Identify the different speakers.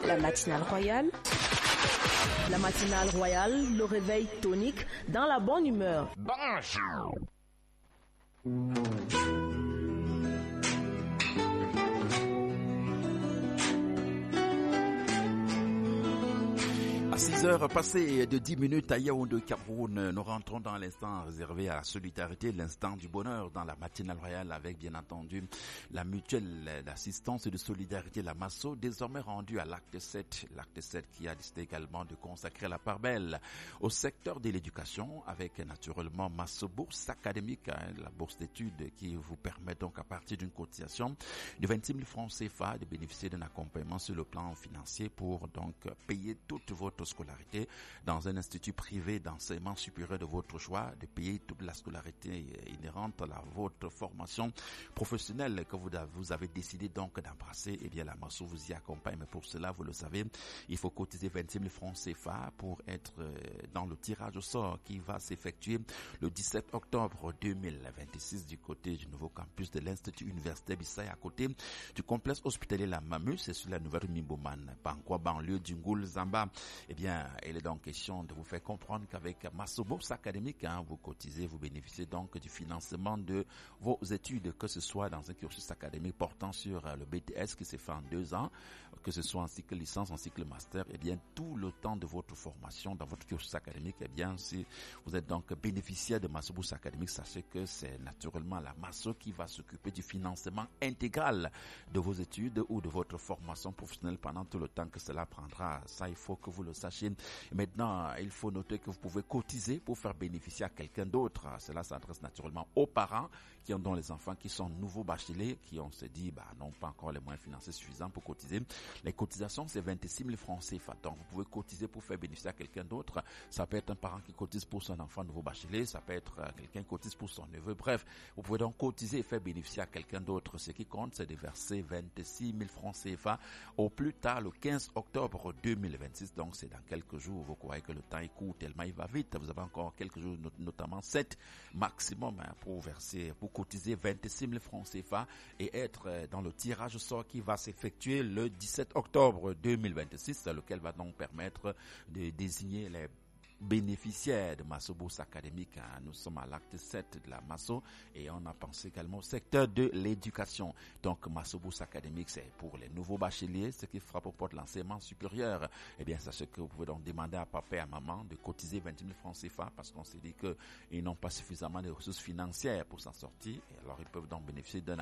Speaker 1: La matinale royale. La matinale royale, le réveil tonique dans la bonne humeur.
Speaker 2: Bonjour.
Speaker 3: À 6 heures passées de 10 minutes à Yaoundé, Cameroun, nous rentrons dans l'instant réservé à la solidarité, l'instant du bonheur dans la matinale royale avec bien entendu la mutuelle d'assistance et de solidarité, la MASSO, désormais rendue à l'acte 7 qui a décidé également de consacrer la part belle au secteur de l'éducation avec naturellement MASSO Bourse académique, la bourse d'études qui vous permet donc à partir d'une cotisation de 26 000 francs CFA de bénéficier d'un accompagnement sur le plan financier pour donc payer toute votre scolarité dans un institut privé d'enseignement supérieur de votre choix, de payer toute la scolarité inhérente à votre formation professionnelle que vous avez décidé donc d'embrasser. Eh bien, la MASSO vous y accompagne, mais pour cela, vous le savez, il faut cotiser 26 000 francs CFA pour être dans le tirage au sort qui va s'effectuer le 17 octobre 2026 du côté du nouveau campus de l'Institut universitaire Bissaï à côté du complexe hospitalier La Mamu, c'est sur la nouvelle Mimboman, Bankwa, banlieue du Ngoul, Zamba. Eh bien, il est donc question de vous faire comprendre qu'avec MASSO Bourse académique, vous cotisez, vous bénéficiez donc du financement de vos études, que ce soit dans un cursus académique portant sur le BTS qui s'est fait en 2 ans, que ce soit en cycle licence, en cycle master. Eh bien, tout le temps de votre formation dans votre cursus académique, eh bien, si vous êtes donc bénéficiaire de MASSO Bourse académique, sachez que c'est naturellement la MASSO qui va s'occuper du financement intégral de vos études ou de votre formation professionnelle pendant tout le temps que cela prendra. Ça, il faut que vous le sachiez. Maintenant, il faut noter que vous pouvez cotiser pour faire bénéficier à quelqu'un d'autre. Cela s'adresse naturellement aux parents qui ont donc les enfants qui sont nouveaux bacheliers, qui ont se dit, n'ont pas encore les moyens financiers suffisants pour cotiser. Les cotisations, c'est 26 000 francs CFA. Donc, vous pouvez cotiser pour faire bénéficier à quelqu'un d'autre. Ça peut être un parent qui cotise pour son enfant nouveau bachelier. Ça peut être quelqu'un qui cotise pour son neveu. Bref, vous pouvez donc cotiser et faire bénéficier à quelqu'un d'autre. Ce qui compte, c'est de verser 26 000 francs CFA au plus tard le 15 octobre 2026. Donc, c'est dans quelques jours. Vous croyez que le temps est court tellement il va vite. Vous avez encore quelques jours, notamment 7 maximum pour verser, pour cotiser 26 000 francs CFA et être dans le tirage au sort qui va s'effectuer le 17 octobre 2026, lequel va donc permettre de désigner les bénéficiaires de MASSO Bourse académique. Nous sommes à l'acte 7 de la MASSO et on a pensé également au secteur de l'éducation. Donc MASSO Bourse académique, c'est pour les nouveaux bacheliers, ce qui frappe aux portes de l'enseignement supérieur. Eh bien, sachez que vous pouvez donc demander à papa et à maman de cotiser 20 000 francs CFA parce qu'on s'est dit qu'ils n'ont pas suffisamment de ressources financières pour s'en sortir. Et alors, ils peuvent donc bénéficier d'un